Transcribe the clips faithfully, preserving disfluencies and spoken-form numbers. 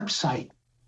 website,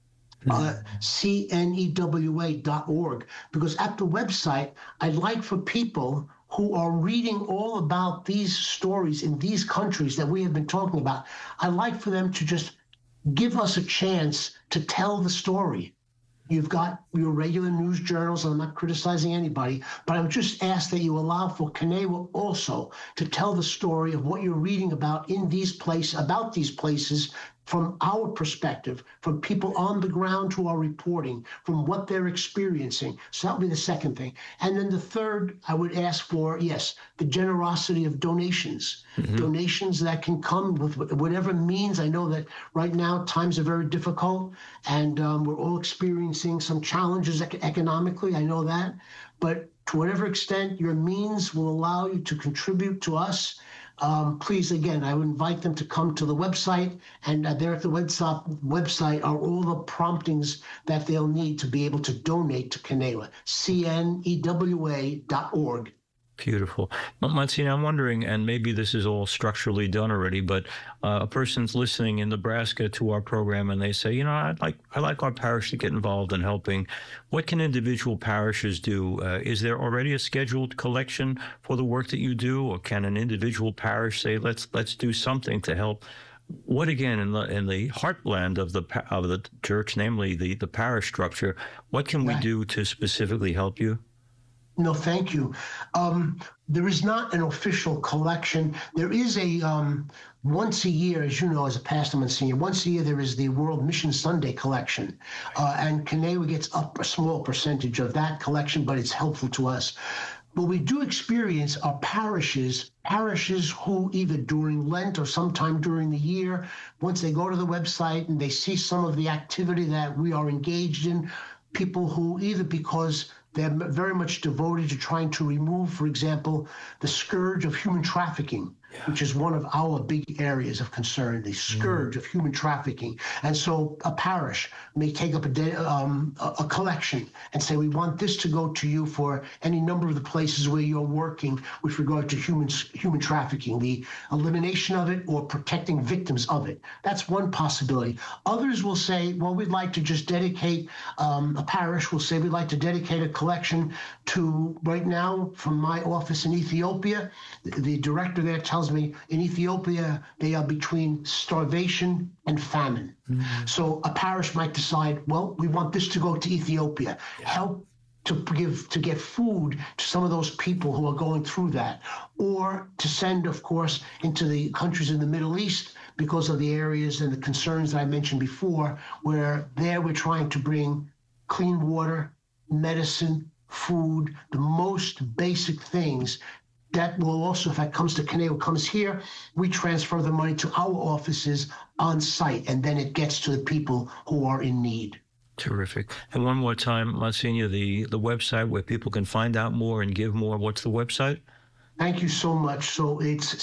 uh, C N E W A dot org, because at the website, I'd like for people who are reading all about these stories in these countries that we have been talking about, I'd like for them to just give us a chance to tell the story. You've got your regular news journals, and I'm not criticizing anybody, but I would just ask that you allow for Kanewa also to tell the story of what you're reading about in these places, about these places, from our perspective, from people on the ground who are reporting, from what they're experiencing. So that would be the second thing. And then the third, I would ask for, yes, the generosity of donations, mm-hmm. donations that can come with whatever means. I know that right now times are very difficult, and um, we're all experiencing some challenges ec- economically. I know that. But to whatever extent your means will allow you to contribute to us, Um, please, again, I would invite them to come to the website, and uh, there at the website, website are all the promptings that they'll need to be able to donate to Kanewa, C N E W A dot org. Beautiful. Monsignor, I'm wondering, and maybe this is all structurally done already, but uh, a person's listening in Nebraska to our program and they say, you know, I'd like, I like our parish to get involved in helping. What can individual parishes do? Uh, is there already a scheduled collection for the work that you do, or can an individual parish say, let's let's do something to help? What, again, in the in the heartland of the of the church, namely the, the parish structure, what can we do to specifically help you? No, thank you. Um, there is not an official collection. There is a, um, once a year, as you know, as a pastor, Monsignor, once a year there is the World Mission Sunday collection. Uh, and Kanewa gets up a small percentage of that collection, but it's helpful to us. But we do experience our parishes, parishes who either during Lent or sometime during the year, once they go to the website and they see some of the activity that we are engaged in, people who either because they're very much devoted to trying to remove, for example, the scourge of human trafficking, yeah. which is one of our big areas of concern, the scourge mm. of human trafficking. And so a parish may take up a, de- um, a, a collection and say, we want this to go to you for any number of the places where you're working with regard to human, human trafficking, the elimination of it or protecting victims of it. That's one possibility. Others will say, well, we'd like to just dedicate, um, a parish will say, we'd like to dedicate a collection to, right now, from my office in Ethiopia, the, the director there tells me in Ethiopia, they are between starvation and famine. Mm-hmm. So a parish might decide, well, we want this to go to Ethiopia, yeah. help to give, to get food to some of those people who are going through that, or to send, of course, into the countries in the Middle East because of the areas and the concerns that I mentioned before, where there we're trying to bring clean water, medicine, food, the most basic things that will also, if that comes to Kanewa, comes here, we transfer the money to our offices on site, and then it gets to the people who are in need. Terrific. And one more time, Monsignor, the, the website where people can find out more and give more, what's the website? Thank you so much. So it's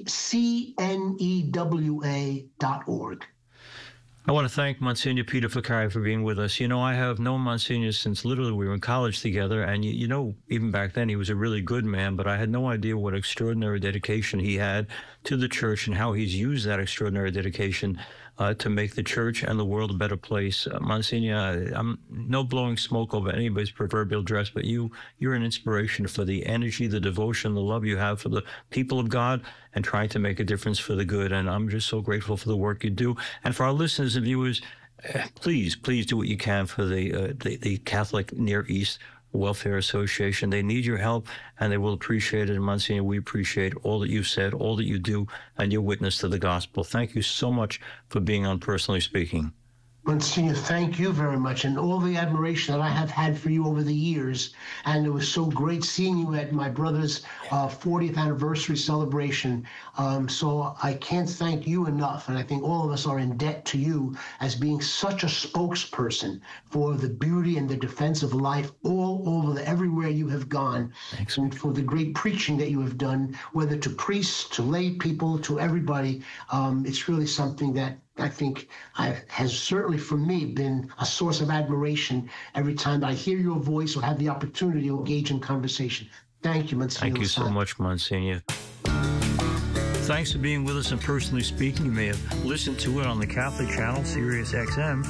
C N E W A dot org. I want to thank Monsignor Peter Fakhari for being with us. You know, I have known Monsignor since literally we were in college together, and you, you know, even back then he was a really good man, but I had no idea what extraordinary dedication he had to the church and how he's used that extraordinary dedication uh, to make the church and the world a better place. Uh, Monsignor, I'm no blowing smoke over anybody's proverbial dress, but you, you're an inspiration for the energy, the devotion, the love you have for the people of God and trying to make a difference for the good. And I'm just so grateful for the work you do. And for our listeners and viewers, uh, please, please do what you can for the, uh, the, the Catholic Near East Welfare Association. They need your help, and they will appreciate it. And Monsignor, we appreciate all that you've said, all that you do, and your witness to the gospel. Thank you so much for being on Personally Speaking. Monsignor, thank you very much, and all the admiration that I have had for you over the years. And it was so great seeing you at my brother's uh, fortieth anniversary celebration. Um, so I can't thank you enough, and I think all of us are in debt to you as being such a spokesperson for the beauty and the defense of life all over the, everywhere you have gone. Thanks. And for the great preaching that you have done, whether to priests, to lay people, to everybody. Um, it's really something that I think I've, has certainly for me been a source of admiration every time I hear your voice or have the opportunity to engage in conversation. Thank you, Monsignor. Thank you so much, Monsignor. Thanks for being with us and personally speaking. You may have listened to it on the Catholic channel, Sirius X M.